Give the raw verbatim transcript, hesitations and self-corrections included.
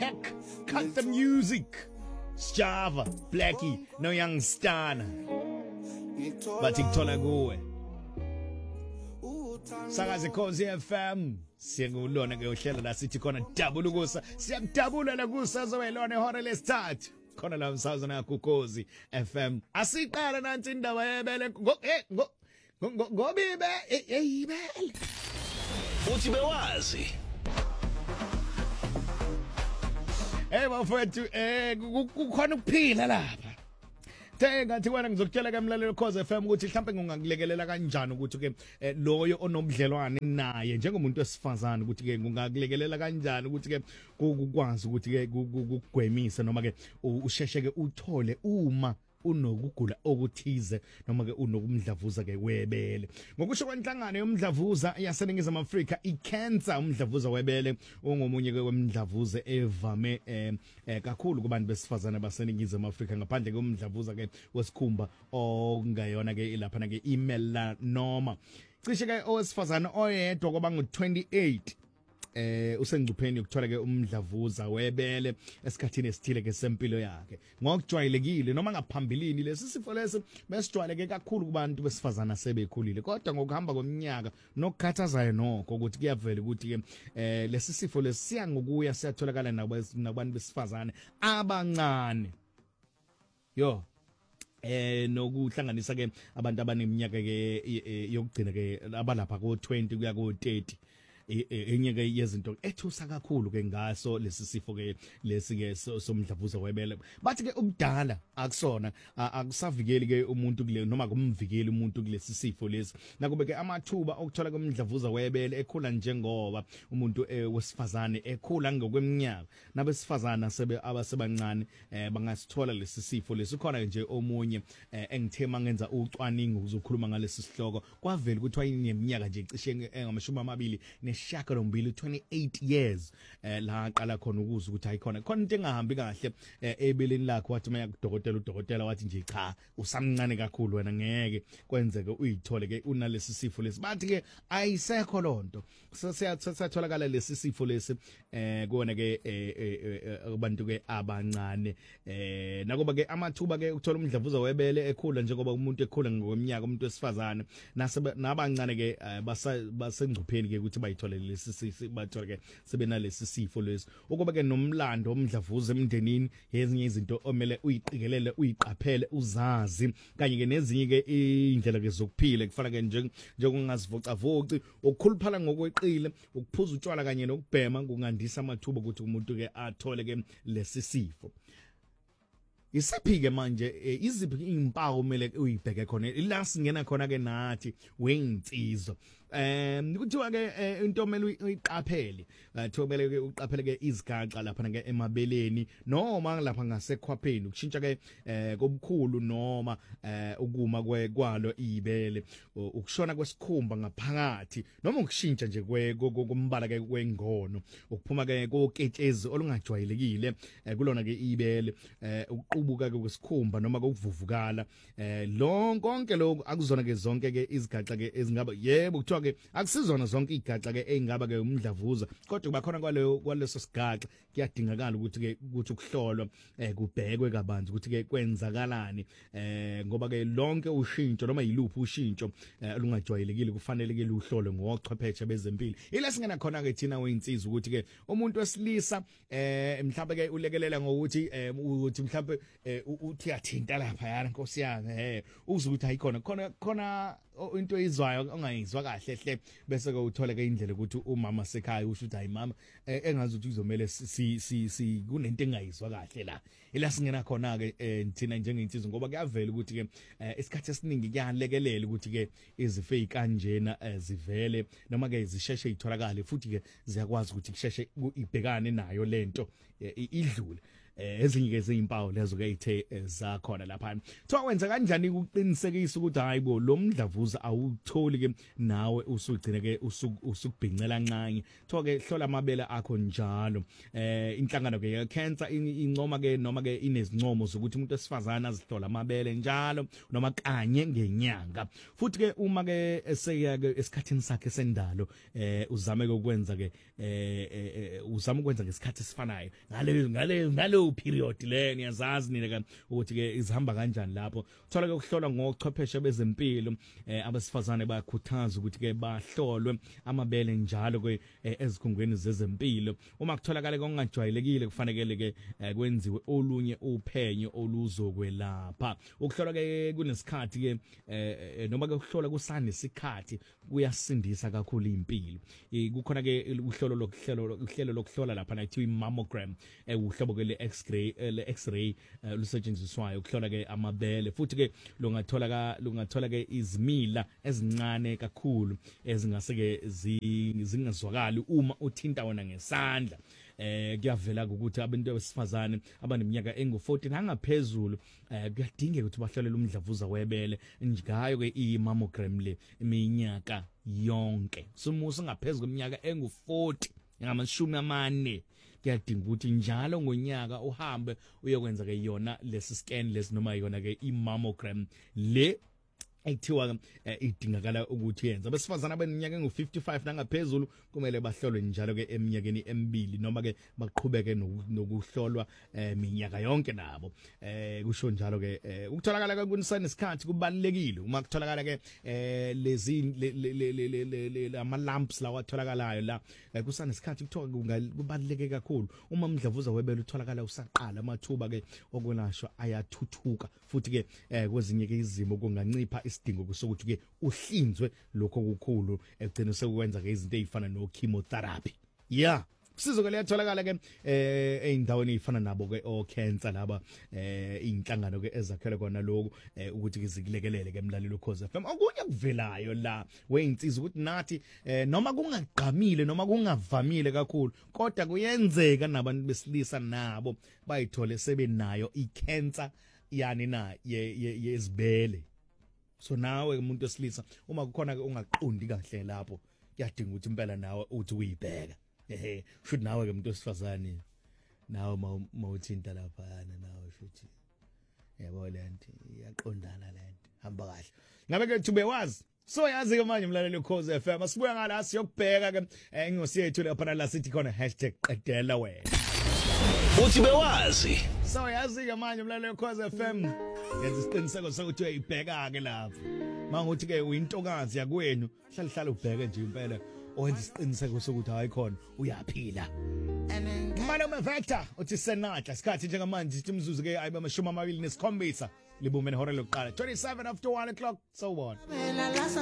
back. Cut the music. Sjava, Blackie, no young Stan. Bathi kuthola kuwe. Sakaze Khosi F M. Siyengulona ke uhlela la sithi khona double ukusa. Siyakudabula la kusazo welona ihora lesithathu. Khona la umsakazo na kuKhosi F M. Asiqala nansi indaba yebele ngo eh ngo ngobibe eyibele. Uthi bewazi. Eh bafethu eh kukhona ukuphila lapha. Thenga ngathi wena ngizokutshela ke mlalelo Khosi F M ukuthi mhlawumbe ngingakulekelela kanjani ukuthi ke loyo onobudlelwane naye njengomuntu wesifazane ukuthi ke ngingakulekelela kanjani ukuthi ke ukwazi ukuthi ke ukugwemisa noma ke usheshe ke uthole uma unokugula okuthize noma ke unokumdlavuza ke webele. Ngokusho kwenhlangano yomdlavuza yaseNingizimu Afrika icancer umdlavuza webele ongomunye ke wemdlavuza evame eh, eh kakhulu kubantu besifazane baseNingizimu Afrika ngaphandle komdlavuza ke wesikhumba ongayona ke ilapha ke imelanoma. Cishe ke owesifazane oyedwa kwaba ngo twenty-eight eh usengcupheni ukuthola ke umdlavuza webele esikhathini esithile ke sempilo yakhe ngokujwayelekile noma ngaphambilini lesi sifo lesi besijwayeleke kakhulu kubantu besifazana sebekhulile kodwa ngokuhamba kweminyaka nokukhathazayo nokho ukuthi kuyavela ukuthi ke eh lesi sifo lesi siya ngokuya siyatholakala nabantu besifazane abancane yo eh nokuhlanganisa ke abantu abaneminyaka ke yokugcina ke abalapha ko twenty kuya ko thirty enye ke yezinto ethusa kakhulu ke ngaso lesi sifo ke lesi ke somdlavuza webele bathi ke ubudala akusona akusavikeli ke umuntu kule noma kumvikeli umuntu kulesi sifo lesi nakube ke amathuba okuthola komdlavuza webele ekhula njengoba umuntu wesifazane ekhula ngokweminyaka nabesifazana sebe abasebancane bangasithola lesi sifo lesi khona nje omunye engithema ngenza ucwaningo uzokhuluma ngalesi sihloko kwavela ukuthi wayineminyaka nje cishe engamashumi amabili Shakalombili twenty-eight years eh la qala khona ukuza ukuthi ayikhona khona into engahambi kahle ebeleni lakhe wathi maya kudokotela udokotela wathi nje cha usamncane kakhulu wena ngeke kwenzeke uyithole ke unalesi sifo lesi bathi ke ayisekho lonto sesiyatholakala lesi sifo lesi eh kuona ke abantu ke abancane eh nakuba ke amathuba ke ukuthola umdlavuza webele ekhula njengoba umuntu ekhula ngokweminyaka umuntu wesifazane nabancane ke basengcupheni ke ukuthi bayithole lesi sifo bathole ke sebenalesi sifo lesi ukuba ke nomlando omdlavuza emndenini ezinye izinto omele uyiqikelele uyiqaphele uzazi kanye ke nezinye ke indlela ke zokuphila kufana ke njengokungazivoca voci ukukhuluphala ngokweqile ukuphuza utshwala kanye nokubhema kungandisa amathuba ukuthi umuntu ke athole ke lesi sifo. Isiphi ke manje iziphi impawu kumele uyibheke khona ila singena khona ke nathi wenginsizwa eh kuthiwa ke into omele uyiqaphele thobele ke uqaphele ke izigaxa lapha ke emabeleni noma lapha ngasekhwapheni ukushintsha ke kobukhulu noma ukuma kwalo ibele ukushona kwesikhumba ngaphakathi noma ukushintsha nje kokumbala ke kwengono ukuphuma ke koketshezi olungajwayelekile kulona ke ibele ubuka ke kwesikhumba noma kokuvuvukala eh lonke konke lokho akuzona ke zonke ke izigaxa ke ezingaba yebo kuthiwa ke akusizona zonke izigaxa ke ezingaba ke umdlavuza kodwa kubakhona kwaleyo kwaleso sigaxa kuyadingakala ukuthi ke ukuthi ukuhlolwa eh kubhekwe kabanzi ukuthi ke kwenzakalani eh ngoba ke lonke ushintsho noma yiluphi ushintsho olungajwayelekile kufanele ke luhlolwe ngochwepheshe bezempilo ila singena khona ke thina weyinsizwa ukuthi ke umuntu wesilisa eh mhlawumbe ke ulekelela ngokuthi ukuthi mhlawumbe eh uthi athinta lapha yana Nkosi yami eh uze ukuthi ayikhona khona khona into ezwayo ongayizwa kahle hle bese ke uthola ke indlela ukuthi umama sekhaya usho ukuthi hayi mama engazi ukuthi uzomela si si si kunento engayizwa kahle la ila singena khona ke thina njengeinsizwa ngoba kuyavela ukuthi ke isikhathi esiningi kuyalekelela ukuthi ke izifo ezikanjena zivele noma ke zisheshe itholakale futhi ke ziyakwazi ukuthi kusheshe ibhekane nayo lento idlule eh ezinye ke zimpawu lezo ke ithe zakhona lapha kuthiwa wenza kanjani ukuqinisekisa ukuthi hayibo lo mdlavuza awutholi ke nawe usugcina ke usukubhincela kancane kuthiwa ke hlola amabele akho njalo eh inhlangano ke cancer incoma ke noma ke inezincomo zokuthi umuntu esifazana azihlola amabele njalo noma kanye ngenyanga futhi ke uma ke eseya ke esikhathini sakhe sendalo eh uzame ukwenza ke eh uzama ukwenza ngesikhathi esifanayo ngale ngale ngalo period le niyazazi nina ke ukuthi ke izihamba kanjani lapho uthola ke ukuhlola ngochwepheshe bezempilo eh abesifazane bayakhuthaza ukuthi ke bahlolwe amabele njalo ke ezikhungweni zezempilo uma kutholakala okungajwayelekile kufanele ke kwenziwe olunye uphenyo oluzokwelapha ukuhlola ke kunesikhathi ke noma ke ukuhlola kusanesikhathi kuyasindisa kakhulu impilo kukhona ke uhlolo lokuhlelo uhlelo lokuhlola lapha nakuthiwa i-mammogram uhlobo ke le-x-ray le-x-ray lusetshenziswayo ukuhlola ke amabele futhi ke lungathola ka lungathola ke izimila ezincane kakhulu ezingase ke zingazwakali uma uthinta wona ngesandla eh kuyavela ukuthi abantu besifazane abaneminyaka engu fourteen angaphezulu eh kuyadingeka ukuthi bahlolele umdlavuza webele ngayo ke i-mammogram le iminyaka yonke somusa ngaphezulu kweminyaka engu forty ngamashumi amane kuyadinga ukuthi njalo ngonyaka uhambe uyokwenza ke yona lesi scan lesi noma yona ke i-mammogram le ekuthiwa idingakala ukuthi yenza abesifazana abaneminyaka engu fifty-five nangaphezulu kumele bahlolwe njalo ke eminyakeni emibili noma ke baqhubeke nokuhlolwa iminyaka yonke nabo eh kusho njalo ke ukutholakala ke kunesikhathi kubalekile uma kutholakala ke lezi ama lamps lawa atholakalayo la kusanesikhathi kuthiwa kubaleke kakhulu uma umdlavuza webele utholakala usaqala amathuba ke okwelashwa ayathuthuka futhi ke kwezinye ke izimo kungancipha isidingo kusokuthi ke uhlinzwe lokho kukhulu egcina sekwenza ke izinto ezifana no chemotherapy yeah sizo ke liyatholakala ke eh eindaweni ezifana nabo ke o cancer laba eh inhlangano ke ezakhele kona lokho ukuthi izikulekelele ke emlalelo Khosi F M okunye kuvelayo la weinsiza ukuthi nathi noma kungaqhamile noma kungavamile kakhulu kodwa kuyenzeka nabantu besilisa nabo bayithole sebenayo icancer yani na yezibele so nawe umuntu wesilisa uma kukhona ke ungaqondi kahle lapho kuyadinga ukuthi impela nawe uthi uyibheka ehe should nawe ke umuntu wesifazane nawe mawuthinta lapha yana nawe futhi yabo lento iyaqondana lento hamba kahle ngabe ke thube wazi so yazi ke manje umlaleli Khosi F M asibuya ngala siyokubheka ke ingosi yethu lapha la sithi khona #qedela wena uthi bewazi so yazi ke manje umlaleli Khosi F M yenza isiqiniseko sokuthi uyibheka ke lapho manguthi ke uyintokazi yakwenu hlala hlala ubheke nje impela owenza isiqiniseko sokuthi hayi khona uyaphila Malume Vector uthi senatla isikhathi njengamanje sithi imzuzu ke ayiba amashumi amabili nesikhombisa libumene hora lokuqala twenty-seven after one o'clock so on